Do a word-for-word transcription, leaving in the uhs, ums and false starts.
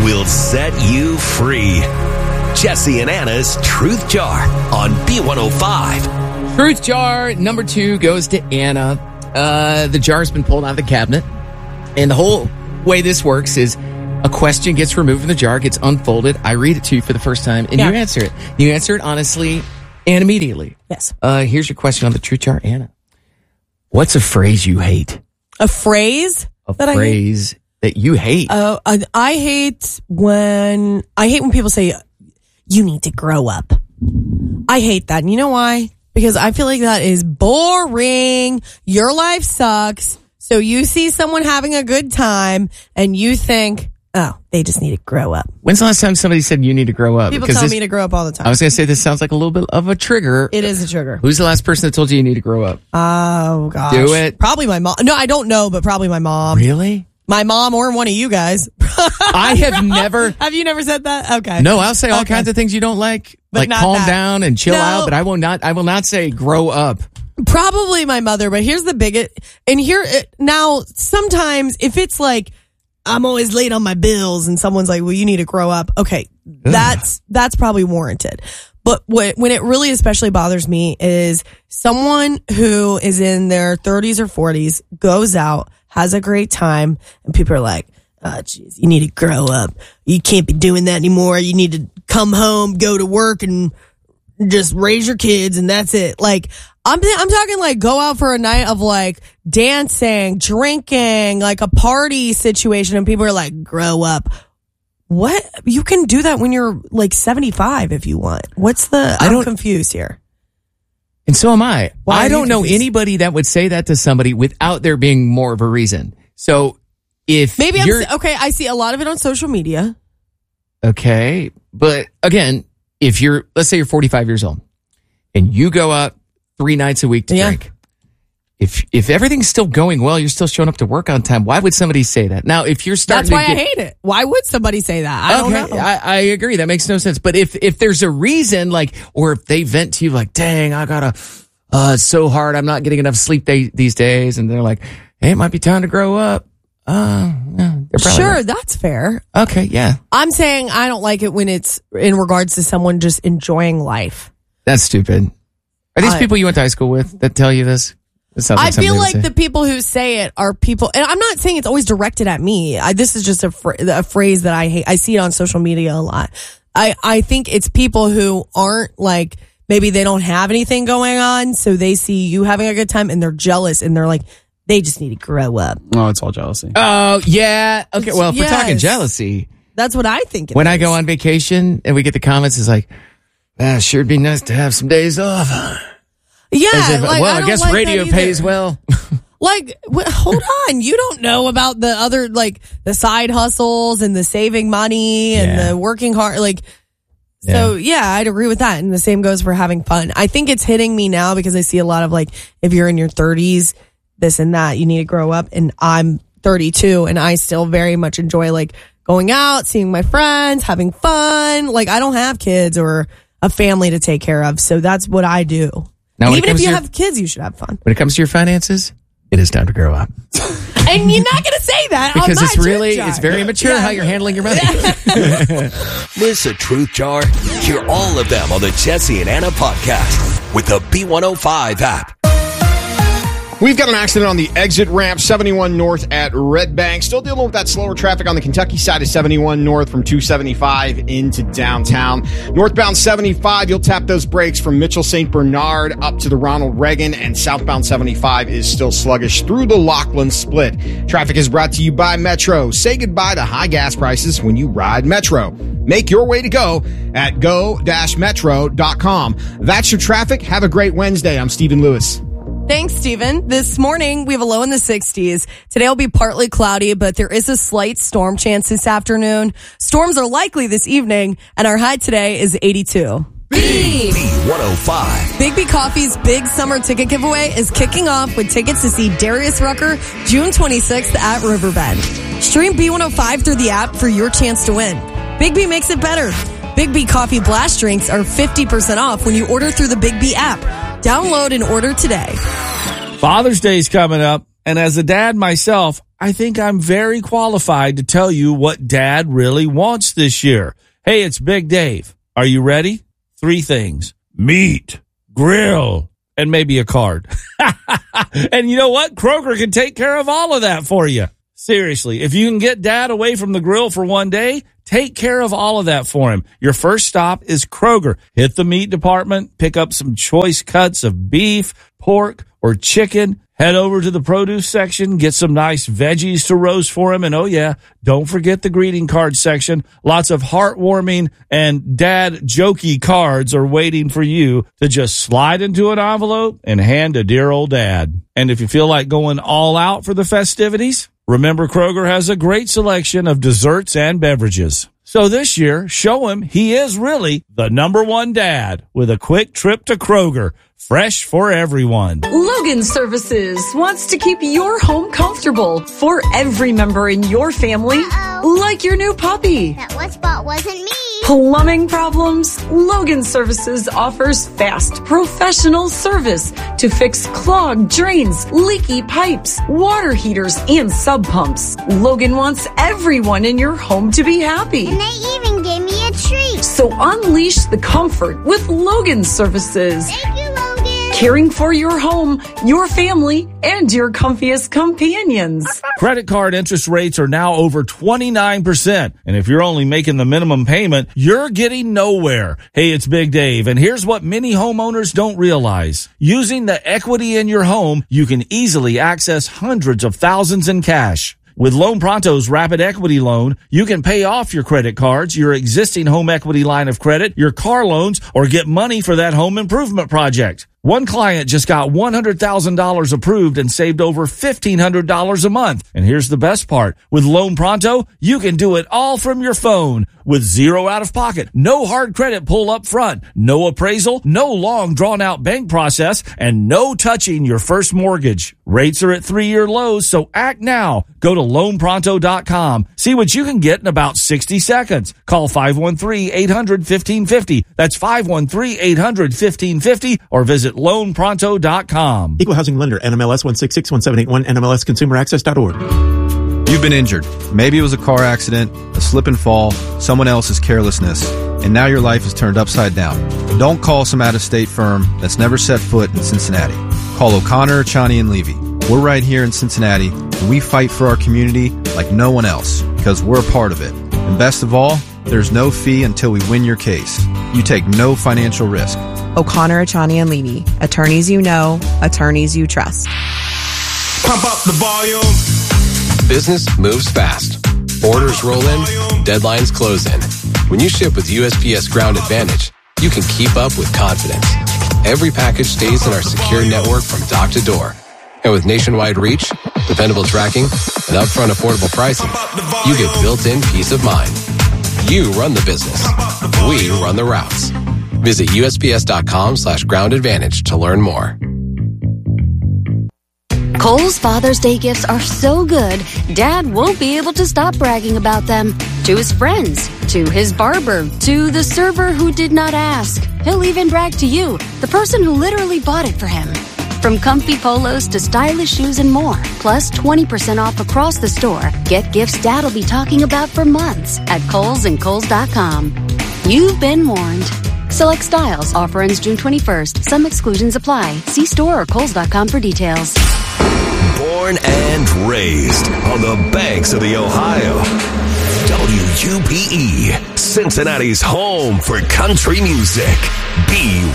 will set you free. Jesse and Anna's Truth Jar on B one oh five. Truth Jar number two goes to Anna. Uh, the jar's been pulled out of the cabinet. And the whole way this works is a question gets removed from the jar, gets unfolded. I read it to you for the first time, and Yeah. you answer it. You answer it honestly and immediately. Yes. Uh, here's your question on the Truth Jar, Anna. What's a phrase you hate? A phrase A that phrase that you hate. I hate? Uh, I, I hate when I hate when people say you need to grow up. I hate that. And you know why? Because I feel like that is boring. Your life sucks. So you see someone having a good time and you think, oh, they just need to grow up. When's the last time somebody said you need to grow up? People Because tell this- me to grow up all the time. I was going to say this sounds like a little bit of a trigger. It is a trigger. Who's the last person that told you you need to grow up? Oh, gosh. Do it. Probably my mom. No, I don't know, but probably my mom. Really? My mom or one of you guys. I have never. Have you never said that? Okay. No, I'll say all Okay. kinds of things you don't like, But like not calm that. down and chill No. out. But I will not. I will not say grow up. Probably my mother, but here's the biggest. And here, now, sometimes if it's like, I'm always late on my bills and someone's like, well, you need to grow up. Okay. That's, that's probably warranted. But what, when it really especially bothers me is someone who is in their thirties or forties goes out, has a great time, and people are like, oh, geez, you need to grow up. You can't be doing that anymore. You need to come home, go to work, and just raise your kids, and that's it. Like, I'm I'm talking like go out for a night of like dancing, drinking, like a party situation, and people are like, grow up. What? You can do that when you're like seventy-five if you want. What's the? I I'm don't- confused here. And so am I. Why are I you don't know confused? anybody that would say that to somebody without there being more of a reason. So if Maybe I'm you're s- okay. I see a lot of it on social media. okay, but again, if you're let's say you're forty-five years old and you go out three nights a week to Yeah. drink. If if everything's still going well, you're still showing up to work on time. Why would somebody say that? Now, if you're starting That's why to I get, hate it. Why would somebody say that? I don't okay, know. I, I agree. That makes no sense. But if if there's a reason, like, or if they vent to you, like, "Dang, I gotta, uh, it's so hard. I'm not getting enough sleep day, these days," and they're like, "Hey, it might be time to grow up." Uh, yeah, they're probably Sure, right. that's fair. Okay, yeah, I'm saying I don't like it when it's in regards to someone just enjoying life. that's stupid. Are these I- people you went to high school with that tell you this? That sounds I something feel they would like say. the people who say it are people, and I'm not saying it's always directed at me. I, this is just a, fr- a phrase that I hate. I see it on social media a lot. I, I think it's people who aren't like, maybe they don't have anything going on, so they see you having a good time and they're jealous and they're like, they just need to grow up. Oh, it's all jealousy. Oh yeah, okay. Well, if we're talking Yes. jealousy, That's what I think. It when is. I go on vacation and we get the comments, it's like, ah, sure, it'd be nice to have some days off. yeah, As if, like, well, I, don't guess like radio that either. pays well. Like, wh- hold on. You don't know about the other, like, the side hustles and the saving money and Yeah. the working hard. Like, so yeah, I'd agree with that. And the same goes for having fun. I think it's hitting me now because I see a lot of like, if you're in your thirties, this and that, you need to grow up. And I'm thirty-two and I still very much enjoy like going out, seeing my friends, having fun. Like, I don't have kids or a family to take care of. So that's what I do. Now, And when it even if comes you to your- have kids, you should have fun. When it comes to your finances, it is time to grow up. And you're not going to say that on Because my it's Truth really, Jar. it's very immature Yeah. how you're handling your money. Miss a Truth Jar? Hear all of them on the Jesse and Anna podcast with the B one oh five app. We've got an accident on the exit ramp, seventy-one North at Red Bank. Still dealing with that slower traffic on the Kentucky side of seventy-one North from two seventy-five into downtown. Northbound seventy-five, you'll tap those brakes from Mitchell Saint Bernard up to the Ronald Reagan, and southbound seventy-five is still sluggish through the Lachlan split. Traffic is brought to you by Metro. Say goodbye to high gas prices when you ride Metro. Make your way to go at go dash metro dot com. That's your traffic. Have a great Wednesday. I'm Stephen Lewis. Thanks, Stephen. This morning, we have a low in the sixties. Today will be partly cloudy, but there is a slight storm chance this afternoon. Storms are likely this evening, and our high today is eighty-two. B one oh five. Big B Coffee's big summer ticket giveaway is kicking off with tickets to see Darius Rucker June twenty-sixth at Riverbend. Stream B one oh five through the app for your chance to win. Big B makes it better. Big B Coffee Blast Drinks are fifty percent off when you order through the Big B app. Download and order today. Father's Day's coming up. And as a dad myself, I think I'm very qualified to tell you what Dad really wants this year. Hey, it's Big Dave. Are you ready? Three things: meat, grill, and maybe a card. And you know what? Kroger can take care of all of that for you. Seriously, if you can get Dad away from the grill for one day, take care of all of that for him. Your first stop is Kroger. Hit the meat department, pick up some choice cuts of beef, pork, or chicken. Head over to the produce section, get some nice veggies to roast for him. And oh yeah, don't forget the greeting card section. Lots of heartwarming and dad jokey cards are waiting for you to just slide into an envelope and hand to dear old Dad. And if you feel like going all out for the festivities, remember Kroger has a great selection of desserts and beverages. So this year, show him he is really the number one dad with a quick trip to Kroger. Fresh for everyone. Logan Services wants to keep your home comfortable for every member in your family. Uh-oh. Like your new puppy. That one spot wasn't me. Plumbing problems? Logan Services offers fast, professional service to fix clogged drains, leaky pipes, water heaters, and sub pumps. Logan wants everyone in your home to be happy. And they even gave me a treat. So unleash the comfort with Logan Services. Thank you, Logan. Caring for your home, your family, and your comfiest companions. Credit card interest rates are now over twenty-nine percent. And if you're only making the minimum payment, you're getting nowhere. Hey, it's Big Dave, and here's what many homeowners don't realize. Using the equity in your home, you can easily access hundreds of thousands in cash. With Loan Pronto's Rapid Equity Loan, you can pay off your credit cards, your existing home equity line of credit, your car loans, or get money for that home improvement project. One client just got one hundred thousand dollars approved and saved over fifteen hundred dollars a month. And here's the best part. With Loan Pronto, you can do it all from your phone with zero out of pocket, no hard credit pull up front, no appraisal, no long drawn out bank process, and no touching your first mortgage. Rates are at three-year lows, so act now. Go to loan pronto dot com. See what you can get in about sixty seconds. Call five one three, eight hundred, fifteen fifty. That's five one three, eight hundred, fifteen fifty or visit loan pronto dot com. Equal Housing Lender, N M L S one six six one seven eight one, N M L S consumer access dot org. You've been injured. Maybe it was a car accident, a slip and fall, someone else's carelessness, and now your life is turned upside down. Don't call some out-of-state firm that's never set foot in Cincinnati. Call O'Connor, Chani, and Levy. We're right here in Cincinnati, and we fight for our community like no one else because we're a part of it. And best of all, there's no fee until we win your case. You take no financial risk. O'Connor, Chani, and Levy. Attorneys you know, attorneys you trust. Pump up the volume. Business moves fast. Orders roll in, deadlines close in. When you ship with U S P S Ground Advantage, you can keep up with confidence. Every package stays in our secure network from dock to door. And with nationwide reach, dependable tracking, and upfront affordable pricing, you get built-in peace of mind. You run the business. We run the routes. Visit U S P S dot com slash ground advantage to learn more. Kohl's Father's Day gifts are so good, Dad won't be able to stop bragging about them. To his friends, to his barber, to the server who did not ask. He'll even brag to you, the person who literally bought it for him. From comfy polos to stylish shoes and more, plus twenty percent off across the store. Get gifts Dad'll be talking about for months at Kohl's and Kohl's dot com. You've been warned. Select styles. Offer ends June twenty-first. Some exclusions apply. See store or Kohl's dot com for details. Born and raised on the banks of the Ohio. W U P E, Cincinnati's home for country music. B